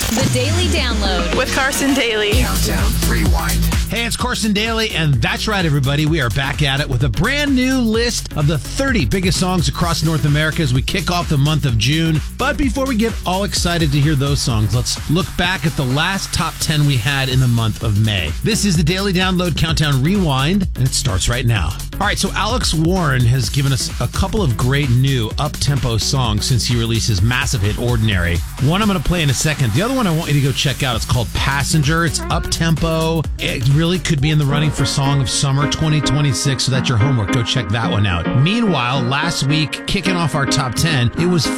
The Daily Download with Carson Daly. Countdown Rewind. Hey, it's Carson Daly, and that's right, everybody. We are back at it with a brand new list of the 30 biggest songs across North America as we kick off the month of June. But before we get all excited to hear those songs, let's look back at the last top 10 we had in the month of May. This is the Daily Download Countdown Rewind, and it starts right now. All right, so Alex Warren has given us a couple of great new up-tempo songs since he released his massive hit, Ordinary. One I'm going to play in a second. The other one I want you to go check out. It's called Passenger. It's up-tempo. It really could be in the running for Song of Summer 2026, so that's your homework. Go check that one out. Meanwhile, last week, kicking off our top 10, it was